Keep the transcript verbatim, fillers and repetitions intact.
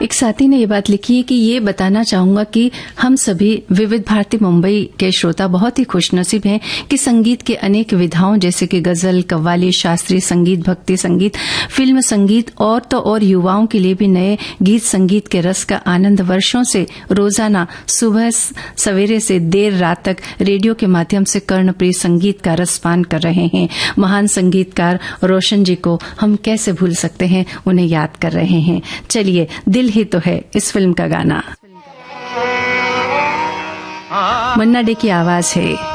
एक साथी ने ये बात लिखी है कि ये बताना चाहूंगा कि हम सभी विविध भारती मुंबई के श्रोता बहुत ही खुशनसीब हैं कि संगीत के अनेक विधाओं जैसे कि गजल, कव्वाली, शास्त्रीय संगीत, भक्ति संगीत, फिल्म संगीत और तो और युवाओं के लिए भी नए गीत संगीत के रस का आनंद वर्षों से रोजाना सुबह सवेरे से देर रात तक रेडियो के माध्यम से कर्णप्रिय संगीत का रसपान कर रहे हैं। महान संगीतकार रोशन जी को हम कैसे भूल सकते हैं, उन्हें याद कर रहे हैं। चलिए, दिल ही तो है इस फिल्म का गाना, मन्ना डे की आवाज है।